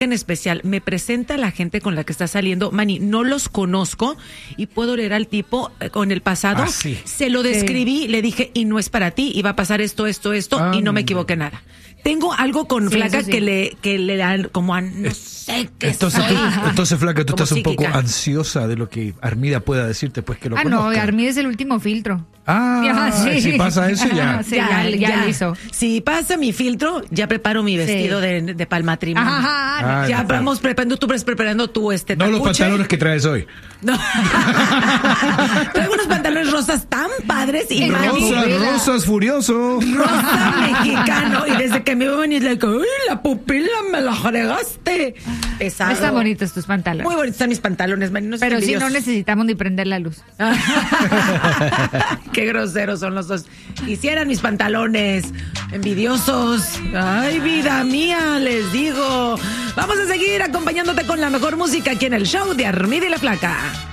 en especial, me presenta a la gente con la que está saliendo, Manny, no los conozco y puedo leer al tipo con el pasado, sí. se lo describí, le dije, y no es para ti, y va a pasar esto, y no me equivoqué nada. Tengo algo con Flaca que le dan como a no sé qué entonces, soy. entonces, Flaca, tú Como estás un poco psíquica. ansiosa de lo que Armida pueda decirte, pues que lo conozca. No, Armida es el último filtro. Si pasa eso ya. Sí, ya lo hizo. Si pasa mi filtro, ya preparo mi vestido de para el matrimonio. Ya vamos preparando, tú preparando tu No tacuche. los pantalones que traes hoy. No. Traigo unos pantalones rosas tan padres y Rosas furioso. rosa mexicano. Y desde que me veo venir, like, ¡ay, la pupila me la fregaste! Pesado. Están bonitos tus pantalones. Muy bonitos están mis pantalones, man. No Pero sí, no envidiosos. necesitamos ni prender la luz. Qué groseros son los dos. Quisieran mis pantalones envidiosos. Ay, vida mía, les digo. Vamos a seguir acompañándote con la mejor música aquí en el show de Armida y la Flaca.